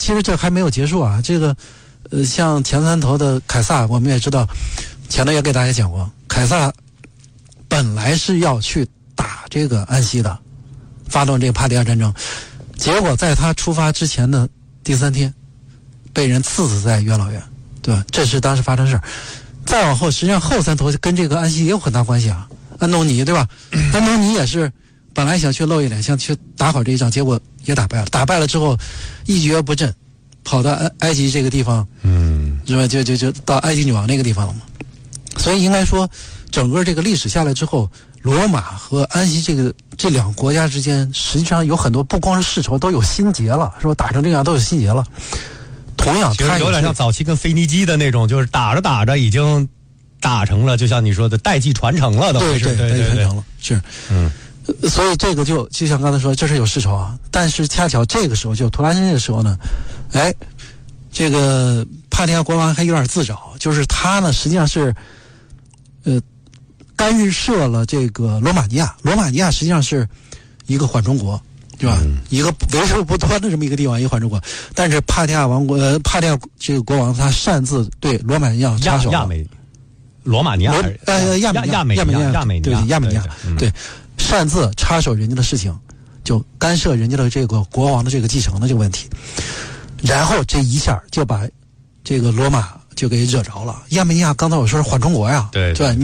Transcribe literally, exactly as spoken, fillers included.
其实这还没有结束啊，这个呃，像前三头的凯撒，我们也知道，前头也给大家讲过，凯撒本来是要去打这个安息的，发动这个帕提亚战争，结果在他出发之前的第三天，被人刺死在元老院，对吧？这是当时发生事儿。再往后，实际上后三头跟这个安息也有很大关系啊。安东尼对吧？安东尼也是本来想去露一脸，想去打好这一仗，结果也打败了。打败了之后，一蹶不振，跑到埃埃及这个地方，嗯，是吧？就就就到埃及女王那个地方了嘛。所以应该说，整个这个历史下来之后，罗马和安息这个这两个国家之间，实际上有很多不光是世仇，都有心结了，是吧？打成这样都有心结了。同样， 其实有点像早期跟腓尼基的那种，就是打着打着已经打成了，就像你说的代际传承了，都对对对代际传承了，是嗯。所以这个就就像刚才说，这是有世仇啊。但是恰巧这个时候，就图拉真这个时候呢，哎，这个帕提亚国王还有点自找，就是他呢实际上是呃干涉了这个罗马尼亚，罗马尼亚实际上是一个缓冲国。对吧？嗯、一个为数不多的这么一个地方，一个缓冲国，但是帕提亚王国，呃，帕提亚这个国王他擅自对罗马尼亚插手了。 亚美，罗马尼亚， 呃，亚美亚美亚美尼亚， 亚美对亚美尼亚，对，擅自插手人家的事情，就干涉人家的这个国王的这个继承的这个问题，然后这一下就把这个罗马就给惹着了。亚美尼亚刚才我说是缓冲国呀， 对， 对吧？